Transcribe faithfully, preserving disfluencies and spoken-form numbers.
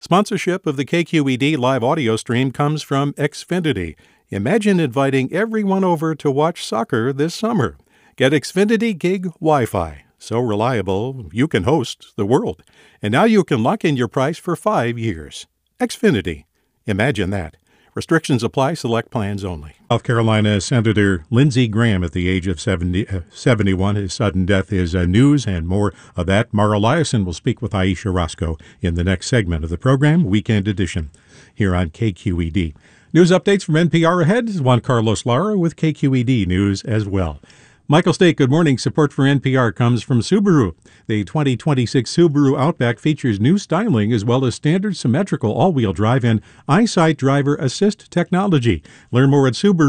Sponsorship of the K Q E D live audio stream comes from Xfinity. Imagine inviting everyone over to watch soccer this summer. Get Xfinity Gig Wi-Fi. So reliable, you can host the world. And now you can lock in your price for five years. Xfinity. Imagine that. Restrictions apply. Select plans only. South Carolina Senator Lindsey Graham at the age of seventy, uh, seventy-one. His sudden death is uh, news, and more of that. Mara Liasson will speak with Aisha Roscoe in the next segment of the program, Weekend Edition, here on K Q E D. News updates from N P R ahead. Juan Carlos Lara with K Q E D News as well. Michael State, good morning. Support for N P R comes from Subaru. The twenty twenty-six Subaru Outback features new styling as well as standard symmetrical all-wheel drive and EyeSight driver assist technology. Learn more at Subaru.